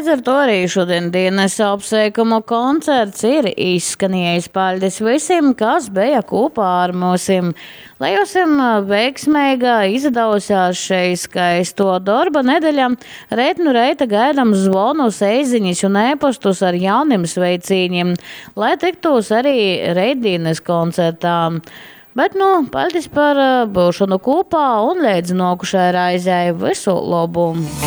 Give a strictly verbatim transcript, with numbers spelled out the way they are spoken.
līdz ar to arī šodien dienas apsveikumu koncerts ir izskanējis. Paldies visiem, kas bija kopā ar mums. Lai jums veiksmīga izdevusies šī skaisto darba nedēļa, reit nu reita gaidām zvonus, eiziņas un ēpastus ar jauniem sveicīņiem, lai tiktos arī reitdienas koncertā. Bet, nu, paldies par būšanu kopā un līdz nākošai raizei visu labu!